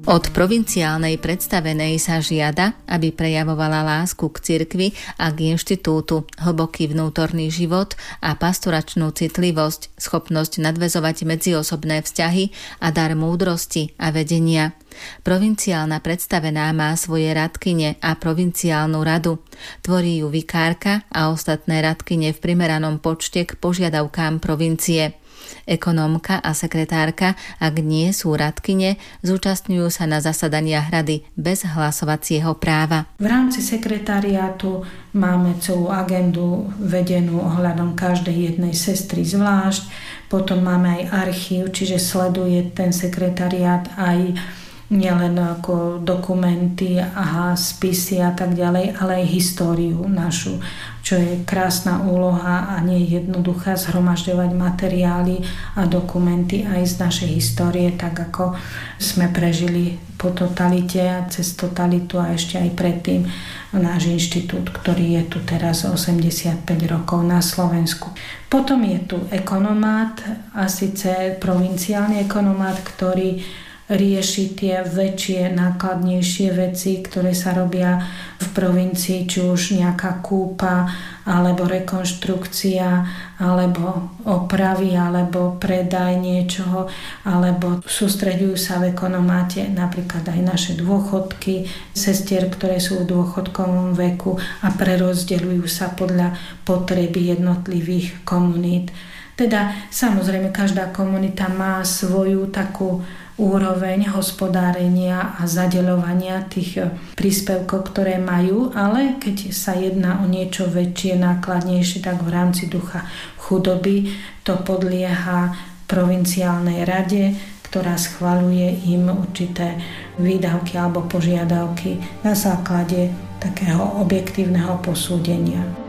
Od provinciálnej predstavenej sa žiada, aby prejavovala lásku k cirkvi a k inštitútu, hlboký vnútorný život a pastoračnú citlivosť, schopnosť nadväzovať medziosobné vzťahy a dar múdrosti a vedenia. Provinciálna predstavená má svoje radkyne a provinciálnu radu. Tvorí ju vikárka a ostatné radkyne v primeranom počte k požiadavkám provincie. Ekonómka a sekretárka, ak nie sú radkyne, zúčastňujú sa na zasadaniach rady bez hlasovacieho práva. V rámci sekretariátu máme celú agendu vedenú ohľadom každej jednej sestry zvlášť. Potom máme aj archív, čiže sleduje ten sekretariát aj nielen ako dokumenty a spisy a tak ďalej, ale aj históriu našu, čo je krásna úloha a nie je jednoduchá zhromažďovať materiály a dokumenty aj z našej histórie, tak ako sme prežili po totalite a cez totalitu a ešte aj predtým náš inštitút, ktorý je tu teraz 85 rokov na Slovensku. Potom je tu ekonomát, a síce provinciálny ekonomát, ktorý rieši tie väčšie, nákladnejšie veci, ktoré sa robia v provincii, či už nejaká kúpa, alebo rekonštrukcia, alebo opravy, alebo predaj niečoho, alebo sústreďujú sa v ekonomáte napríklad aj naše dôchodky, sestier, ktoré sú v dôchodkovom veku a prerozdeľujú sa podľa potreby jednotlivých komunít. Teda samozrejme každá komunita má svoju takú úroveň hospodárenia a zadeľovania tých príspevkov, ktoré majú, ale keď sa jedná o niečo väčšie, nákladnejšie, tak v rámci ducha chudoby to podlieha provinciálnej rade, ktorá schvaľuje im určité výdavky alebo požiadavky na základe takého objektívneho posúdenia.